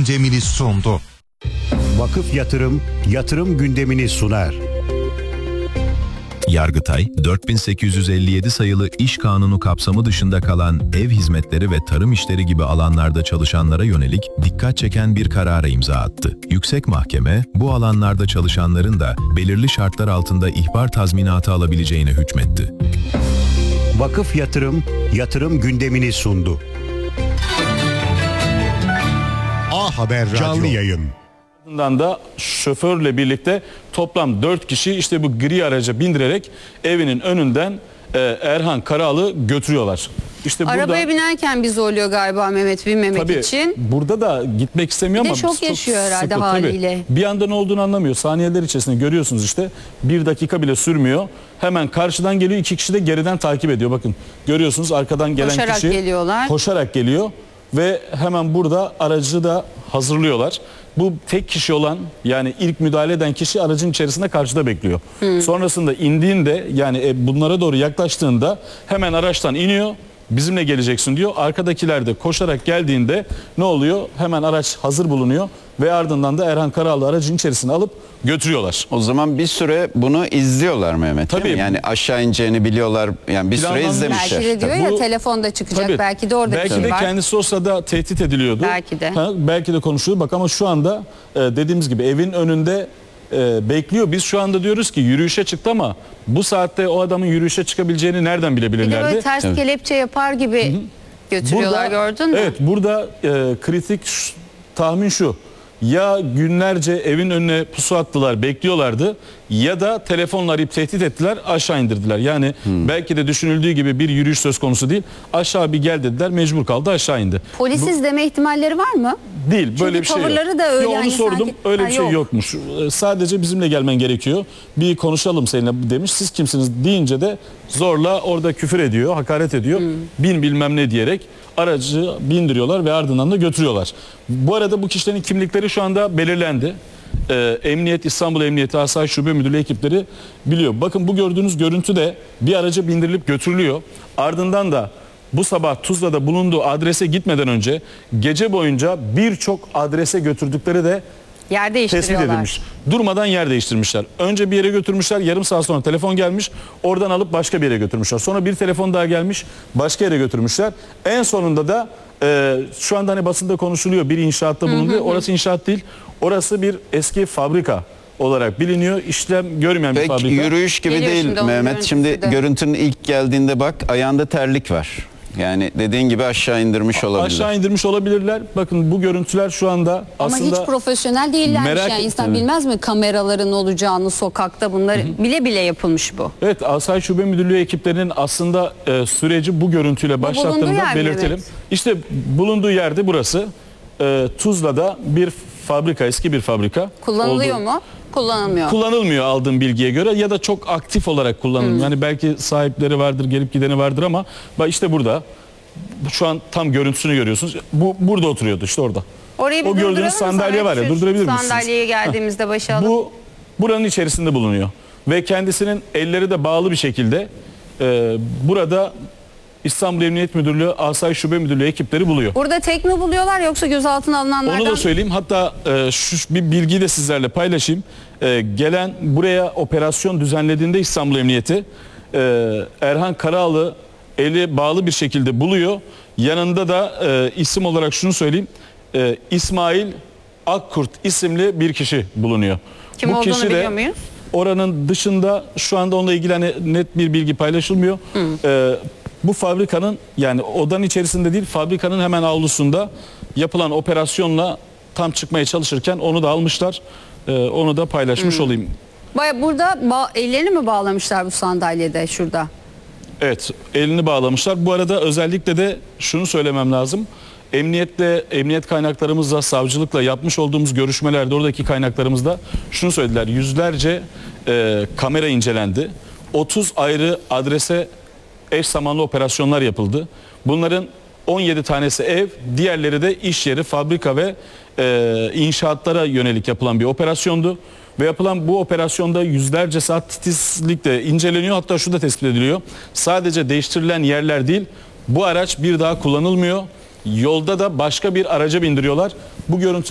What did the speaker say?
gündemini sundu. Vakıf Yatırım gündemini sunar. Yargıtay, 4857 sayılı İş Kanunu kapsamı dışında kalan ev hizmetleri ve tarım işleri gibi alanlarda çalışanlara yönelik dikkat çeken bir karara imza attı. Yüksek Mahkeme, bu alanlarda çalışanların da belirli şartlar altında ihbar tazminatı alabileceğine hükmetti. Vakıf Yatırım gündemini sundu. A Haber Radyo. Canlı yayın. Ardından da şoförle birlikte toplam 4 kişi işte bu gri araca bindirerek evinin önünden Erhan Karalı götürüyorlar. İşte Arabaya binerken bir zorluyor galiba Mehmet binmemek tabii, için. Burada da gitmek istemiyor Bir de ama şok yaşıyor herhalde sıkı, haliyle. Bir anda ne olduğunu anlamıyor. Saniyeler içerisinde görüyorsunuz işte 1 dakika bile sürmüyor. Hemen karşıdan geliyor, 2 kişi de geriden takip ediyor. Bakın görüyorsunuz arkadan gelen Koşarak kişi geliyorlar. koşarak geliyor ve hemen burada aracı da hazırlıyorlar. Bu tek kişi olan, yani ilk müdahale eden kişi aracın içerisinde karşıda bekliyor. Sonrasında indiğinde, yani bunlara doğru yaklaştığında hemen araçtan iniyor. Bizimle geleceksin diyor. Arkadakiler de koşarak geldiğinde ne oluyor? Hemen araç hazır bulunuyor ve ardından da Erhan Karalı aracın içerisine alıp götürüyorlar. O zaman bir süre bunu izliyorlar Mehmet. Tabii. Değil mi? Yani aşağı ineceğini biliyorlar. Yani bir süre Planlanmış. izlemişler. Belki de diyor Bu- ya telefonda çıkacak. Tabii. Belki de orada bir belki şey de var. kendisi o sırada tehdit ediliyordu. Belki de. Belki de konuşuluyor. Bak ama şu anda dediğimiz gibi evin önünde bekliyor. Biz şu anda diyoruz ki yürüyüşe çıktı ama bu saatte o adamın yürüyüşe çıkabileceğini nereden Bir de bilebilirlerdi? böyle ters kelepçe yapar gibi götürüyorlar, gördün mü? Evet, burada kritik tahmin şu. Ya günlerce evin önüne pusu attılar, bekliyorlardı ya da telefonla arayıp tehdit ettiler, aşağı indirdiler. Yani belki de düşünüldüğü gibi bir yürüyüş söz konusu değil. Aşağı bir gel dediler, mecbur kaldı, aşağı indi. Polisiz deme ihtimalleri var mı? Değil, Çünkü böyle bir şey yok. tavırları da öyle Yo, onu hani sordum, sanki- öyle Ha, bir şey yok. yokmuş. Sadece bizimle gelmen gerekiyor. Bir konuşalım seninle demiş. Siz kimsiniz deyince de zorla orada küfür ediyor, hakaret ediyor. Bin bilmem ne diyerek aracı bindiriyorlar ve ardından da götürüyorlar. Bu arada bu kişilerin kimlikleri şu anda belirlendi. Emniyet, İstanbul Emniyeti Asayiş Şube Müdürlüğü ekipleri biliyor. Bakın bu gördüğünüz görüntü de bir araca bindirilip götürülüyor. Ardından da bu sabah Tuzla'da bulunduğu adrese gitmeden önce gece boyunca birçok adrese götürdükleri de Yer tespit değiştiriyorlar. edilmiş. Durmadan yer değiştirmişler. Önce bir yere götürmüşler, yarım saat sonra telefon gelmiş, oradan alıp başka bir yere götürmüşler. Sonra bir telefon daha gelmiş, başka yere götürmüşler. En sonunda da şu anda hani basında konuşuluyor, bir inşaatta bulundu. Orası inşaat değil, orası bir eski fabrika olarak biliniyor. İşlem görmeyen bir Pek fabrika. yürüyüş gibi Geliyor değil şimdi onun Mehmet. görüntüsü Şimdi de. görüntünün ilk geldiğinde bak ayağında terlik var. Yani dediğin gibi aşağı indirmiş olabilir. Aşağı indirmiş olabilirler. Bakın bu görüntüler şu anda Ama aslında hiç profesyonel değillermiş. merak- Yani insan Evet. bilmez mi kameraların olacağını sokakta, bunları bile bile yapılmış bu. Evet, Asayiş Şube Müdürlüğü ekiplerinin aslında süreci bu görüntüyle bulunduğu başlattığını yer da mi? belirtelim. Evet. İşte bulunduğu yerde burası. Tuzla'da bir fabrika, eski bir fabrika. Kullanılıyor olduğu- mu? Kullanılmıyor. Kullanılmıyor aldığım bilgiye göre ya da çok aktif olarak kullanılıyor. Yani belki sahipleri vardır, gelip gideni vardır ama bak işte burada. Şu an tam görüntüsünü görüyorsunuz. Bu burada oturuyordu işte orada. Orayı bir O gördüğünüz durduralım mı? sandalye Sana var ya, şu durdurabilir misiniz? Sandalyeye geldiğimizde başa alıp. Bu buranın içerisinde bulunuyor ve kendisinin elleri de bağlı bir şekilde burada İstanbul Emniyet Müdürlüğü, Asayiş Şube Müdürlüğü ekipleri buluyor. Burada tek mi buluyorlar yoksa gözaltına alınanlardan? Onu da söyleyeyim. Hatta şu bir bilgiyi de sizlerle paylaşayım. Gelen buraya operasyon düzenlediğinde İstanbul Emniyeti Erhan Karalı eli bağlı bir şekilde buluyor. Yanında da isim olarak şunu söyleyeyim. İsmail Akkurt isimli bir kişi bulunuyor. Kim Bu olduğunu kişi de biliyor muyuz? oranın dışında şu anda onunla ilgili hani net bir bilgi paylaşılmıyor. Bu fabrikanın, yani odanın içerisinde değil, fabrikanın hemen avlusunda yapılan operasyonla tam çıkmaya çalışırken onu da almışlar. Onu da paylaşmış olayım. Burada ellerini mi bağlamışlar bu sandalyede şurada? Evet, elini bağlamışlar. Bu arada özellikle de şunu söylemem lazım. Emniyet kaynaklarımızla, savcılıkla yapmış olduğumuz görüşmelerde, oradaki kaynaklarımızda şunu söylediler. Yüzlerce kamera incelendi. 30 ayrı adrese eş zamanlı operasyonlar yapıldı. Bunların 17 tanesi ev, diğerleri de iş yeri, fabrika ve inşaatlara yönelik yapılan bir operasyondu. Ve yapılan bu operasyonda yüzlerce saat titizlikle inceleniyor. Hatta şu da tespit ediliyor. Sadece değiştirilen yerler değil, bu araç bir daha kullanılmıyor. Yolda da başka bir araca bindiriyorlar. Bu görüntü